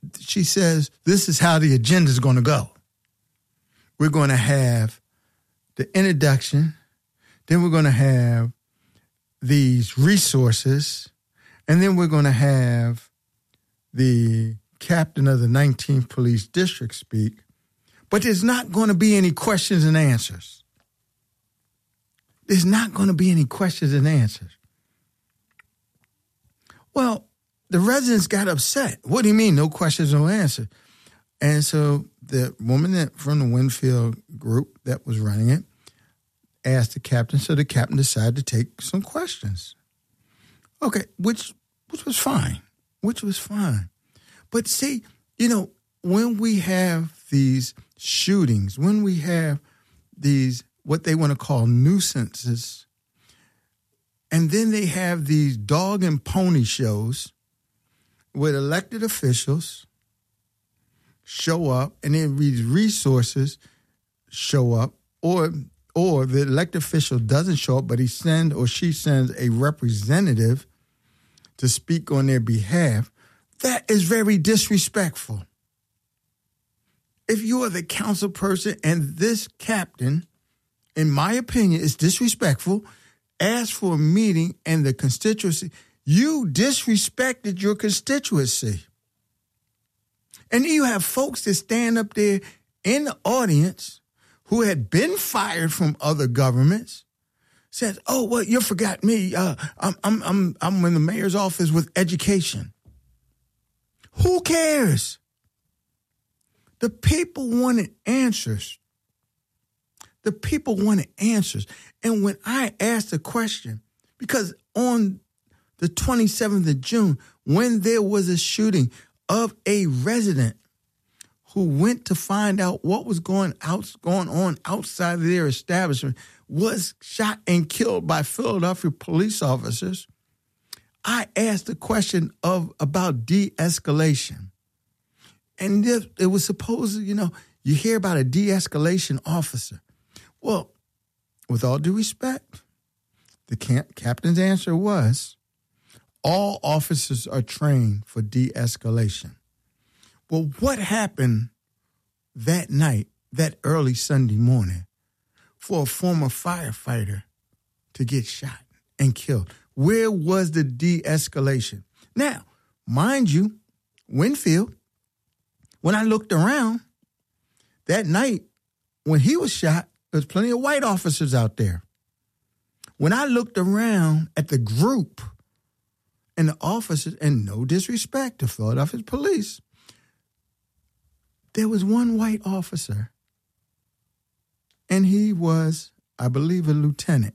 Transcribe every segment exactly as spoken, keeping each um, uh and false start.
she says, this is how the agenda is going to go. We're going to have the introduction, then we're going to have these resources, and then we're going to have the captain of the nineteenth Police District speak, but there's not going to be any questions and answers. There's not going to be any questions and answers. Well, the residents got upset. What do you mean, no questions, no answers? And so the woman that from the Winfield group that was running it asked the captain, so the captain decided to take some questions. Okay, which which was fine, which was fine. But see, you know, when we have these shootings, when we have these, what they want to call nuisances, and then they have these dog and pony shows with elected officials show up, and then these resources show up, or or the elected official doesn't show up, but he sends or she sends a representative to speak on their behalf, that is very disrespectful. If you are the council person and this captain, in my opinion, is disrespectful, ask for a meeting and the constituency, you disrespected your constituency. And then you have folks that stand up there in the audience who had been fired from other governments, says, "Oh, well, you forgot me. Uh, I'm, I'm, I'm, I'm in the mayor's office with education." Who cares? The people wanted answers. The people wanted answers. And when I asked the question, because on the twenty-seventh of June, when there was a shooting of a resident who went to find out what was going out going on outside of their establishment, was shot and killed by Philadelphia police officers, I asked the question of about de-escalation. And it, it was supposed, you know, you hear about a de-escalation officer. Well, with all due respect, the camp, captain's answer was, all officers are trained for de-escalation. Well, what happened that night, that early Sunday morning, for a former firefighter to get shot and killed? Where was the de-escalation? Now, mind you, Winfield, when I looked around that night when he was shot, there was plenty of white officers out there. When I looked around at the group and the officers, and no disrespect to Philadelphia police, there was one white officer, and he was, I believe, a lieutenant.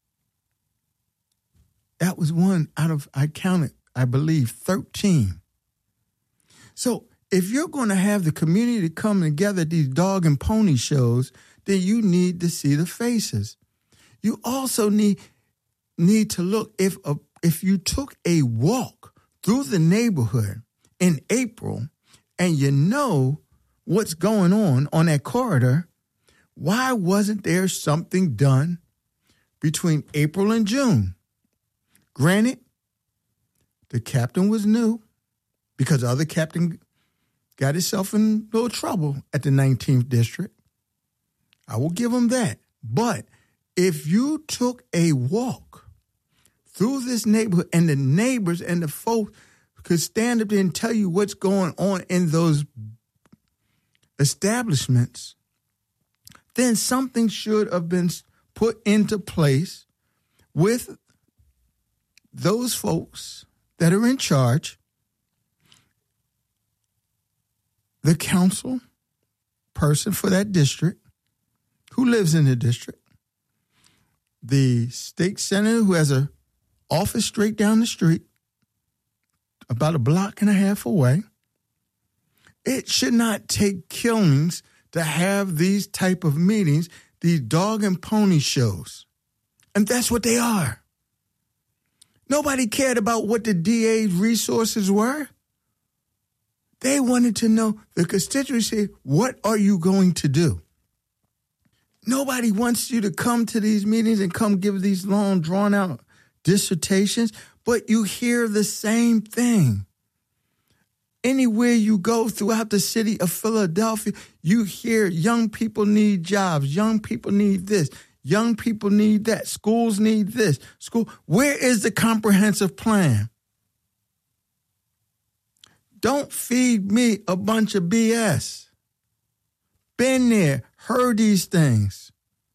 That was one out of, I counted, I believe, thirteen. So if you're going to have the community come together at these dog and pony shows, then you need to see the faces. You also need need to look, if a, if you took a walk through the neighborhood in April and you know what's going on on that corridor, why wasn't there something done between April and June? Granted, the captain was new because the other captain got himself in a little trouble at the nineteenth District. I will give him that. But if you took a walk through this neighborhood and the neighbors and the folks could stand up there and tell you what's going on in those establishments, then something should have been put into place with those folks that are in charge, the council person for that district who lives in the district, the state senator who has a office straight down the street, about a block and a half away. It should not take killings to have these type of meetings, these dog and pony shows. And that's what they are. Nobody cared about what the D A's resources were. They wanted to know, the constituency, what are you going to do? Nobody wants you to come to these meetings and come give these long, drawn-out dissertations, but you hear the same thing. Anywhere you go throughout the city of Philadelphia, you hear young people need jobs. Young people need this. Young people need that. Schools need this. School. Where is the comprehensive plan? Don't feed me a bunch of B S. Been there, heard these things.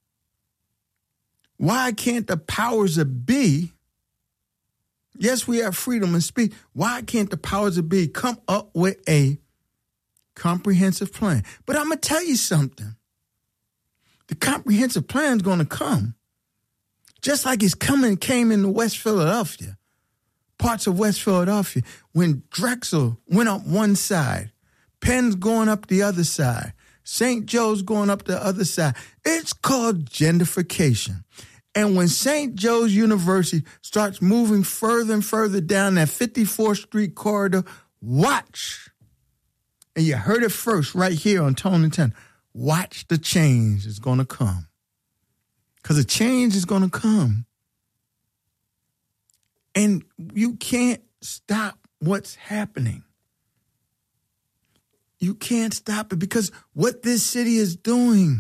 Why can't the powers that be, yes, we have freedom of speech. Why can't the powers that be come up with a comprehensive plan? But I'm going to tell you something. The comprehensive plan is going to come. Just like it's coming, came into West Philadelphia, parts of West Philadelphia, when Drexel went up one side, Penn's going up the other side, Saint Joe's going up the other side. It's called gentrification. And when Saint Joe's University starts moving further and further down that fifty-fourth Street corridor, watch. And you heard it first right here on Tone and Tenor. Watch the change is going to come. Because the change is going to come. And you can't stop what's happening. You can't stop it because what this city is doing,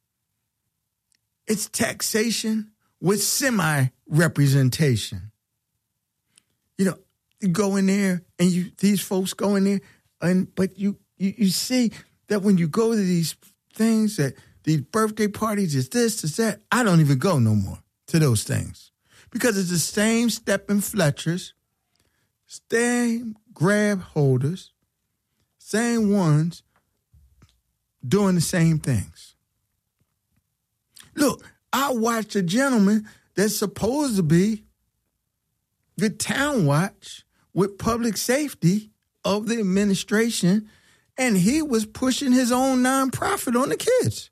it's taxation with semi-representation. You know, you go in there and you these folks go in there, and but you, you you see that when you go to these things, that these birthday parties, is this, is that, I don't even go no more to those things. Because it's the same Stephen Fletchers, same grab holders, same ones doing the same things. Look, I watched a gentleman that's supposed to be the town watch with public safety of the administration, and he was pushing his own nonprofit on the kids.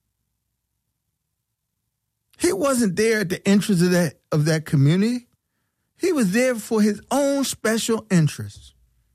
He wasn't there at the interest of that of that community. He was there for his own special interests.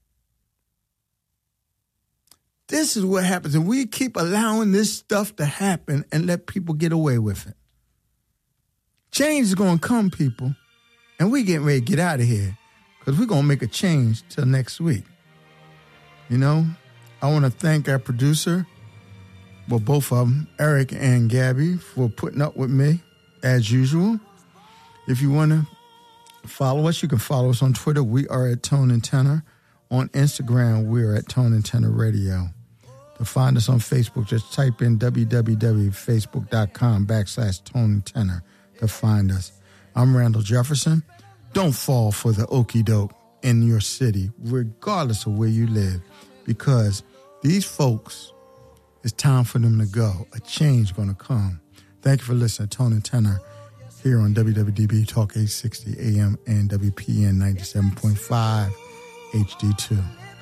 This is what happens, and we keep allowing this stuff to happen and let people get away with it. Change is going to come, people, and we getting ready to get out of here because we're going to make a change till next week. You know, I want to thank our producer, well, both of them, Eric and Gabby, for putting up with me, as usual. If you want to follow us, you can follow us on Twitter. We are at Tone and Tenor. On Instagram, we are at Tone and Tenor Radio. To find us on Facebook, just type in www.facebook.com backslash Tone and Tenor to find us. I'm Randall Jefferson. Don't fall for the okie doke in your city, regardless of where you live, because these folks, it's time for them to go. A change going to come. Thank you for listening to Tone and Tenor here on W W D B Talk eight sixty A M and W P N ninety-seven point five H D two.